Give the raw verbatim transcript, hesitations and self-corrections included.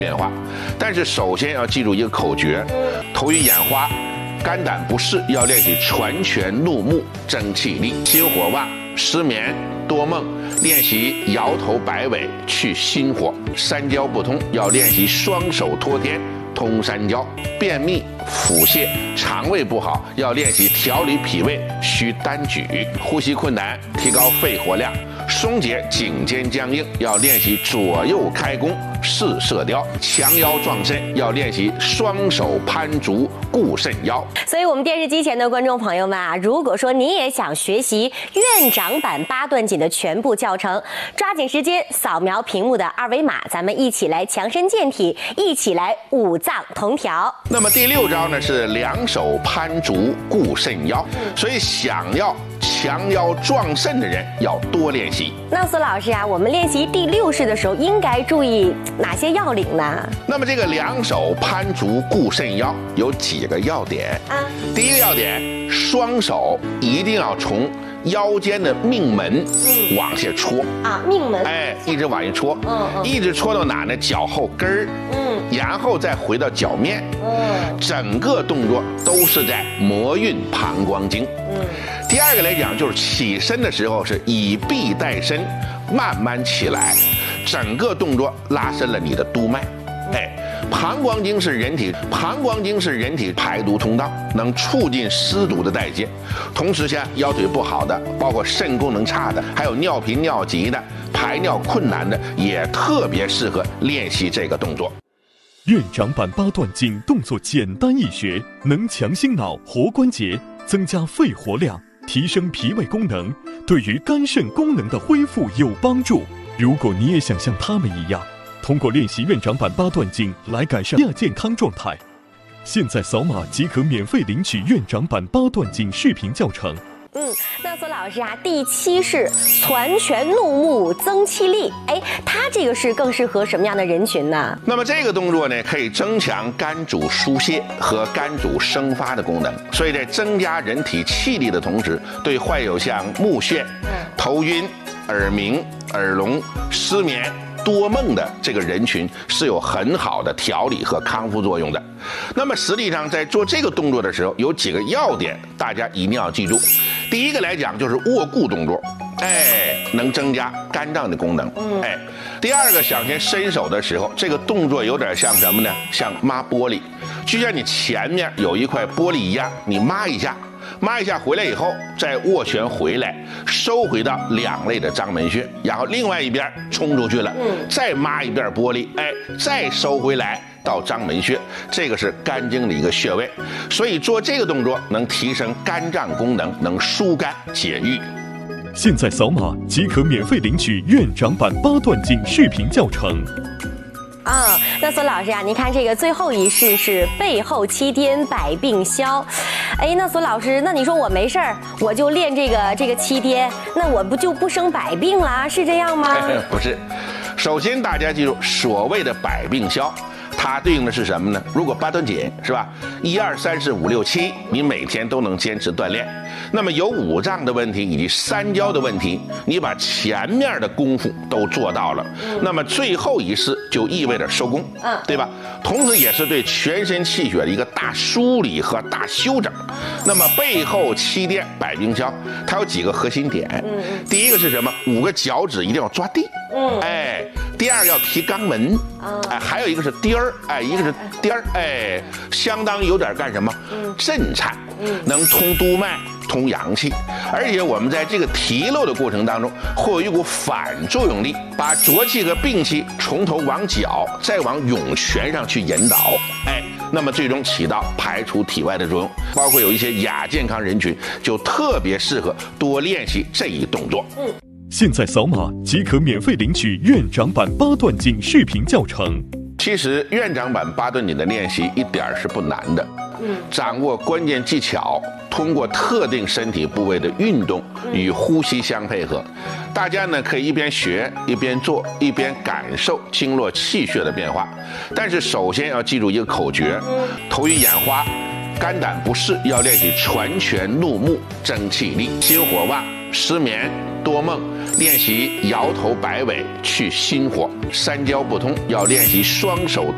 变化，但是首先要记住一个口诀：头晕眼花、肝胆不适要练习全拳怒目争气力；心火旺、失眠、多梦练习摇头摆尾去心火；三焦不通要练习双手托天通三焦；便秘、腹泻、肠胃不好要练习调理脾胃需单举；呼吸困难提高肺活量；松解颈肩僵硬要练习左右开弓试射雕；强腰壮肾要练习双手攀竹固肾腰。 所以我们电视机前的观众朋友们啊，如果说你也想学习院长版八段锦的全部教程，抓紧时间扫描屏幕的二维码，咱们一起来强身健体，一起来五脏同调。 那么第六招呢是两手攀竹固肾腰，所以想要强腰壮肾的人要多练习。 那苏老师啊，我们练习第六式的时候应该注意哪些要领呢？ 那么这个两手攀竹固肾腰有几个要点啊？第一个要点，双手一定要从腰间的命门往下戳啊，命门， 哎，一直往下戳， 嗯嗯， 一直戳到哪呢？脚后跟儿，嗯，然后再回到脚面，嗯，整个动作都是在摩运膀胱经，嗯。第二个来讲，就是起身的时候是以臂带身，慢慢起来，整个动作拉伸了你的督脉。哎，膀胱经是人体，膀胱经是人体排毒通道，能促进湿毒的代谢。同时，像腰腿不好的，包括肾功能差的，还有尿频尿急的，排尿困难的，也特别适合练习这个动作。 院长版八段锦动作简单易学，能强心脑、活关节，增加肺活量，提升脾胃功能，对于肝肾功能的恢复有帮助。如果你也想像他们一样，通过练习院长版八段锦来改善亚健康状态，现在扫码即可免费领取院长版八段锦视频教程。 嗯，那苏老师啊，第七式攒拳怒目增气力，哎，它这个是更适合什么样的人群呢？ 那么这个动作呢，可以增强肝主疏泄和肝主生发的功能，所以在增加人体气力的同时，对患有像目眩、头晕、耳鸣、耳聋、失眠、多梦的这个人群是有很好的调理和康复作用的。那么实际上在做这个动作的时候，有几个要点大家一定要记住。第一个来讲就是握固动作，哎，能增加肝脏的功能，哎。第二个，想先伸手的时候，这个动作有点像什么呢？像抹玻璃，就像你前面有一块玻璃一样，你抹一下。抹一下回来以后，再握拳回来，收回到两肋的章门穴，然后另外一边冲出去了，嗯，再抹一遍玻璃，哎，再收回来到章门穴，这个是肝经的一个穴位，所以做这个动作能提升肝脏功能，能疏肝解郁。 现在扫码即可免费领取院长版八段锦视频教程。 啊、嗯，那苏老师啊，您看这个最后一式是背后七颠百病消，哎，那苏老师，那你说我没事儿，我就练这个这个七颠，那我不就不生百病了，是这样吗？ 不是，首先大家记住，所谓的百病消，它对应的是什么呢？如果八段锦是吧，一二三四五六七，你每天都能坚持锻炼，那么有五脏的问题以及三焦的问题，你把前面的功夫都做到了，嗯、那么最后一式就意味着收工，嗯，对吧？同时也是对全身气血的一个大梳理和大修整。那么背后七颠百病消，它有几个核心点，嗯，第一个是什么？五个脚趾一定要抓地，嗯，哎，第二个要提肛门，啊，哎，还有一个是颠儿，哎，一个是颠儿，哎，相当于有点干什么？嗯，震颤，嗯，能通督脉。通阳气，而且我们在这个提溜的过程当中，会有一股反作用力，把浊气和病气从头往脚，再往涌泉上去引导，哎，那么最终起到排除体外的作用。包括有一些亚健康人群，就特别适合多练习这一动作。嗯， 现在扫码即可免费领取院长版八段锦视频教程。 其实院长版八段锦的练习一点是不难的，嗯，掌握关键技巧，通过特定身体部位的运动与呼吸相配合，大家呢可以一边学一边做，一边感受经络气血的变化。但是首先要记住一个口诀：头晕眼花、肝胆不适要练习全拳怒目争气力；心火旺、失眠、多梦练习摇头摆尾去心火；三焦不通要练习双手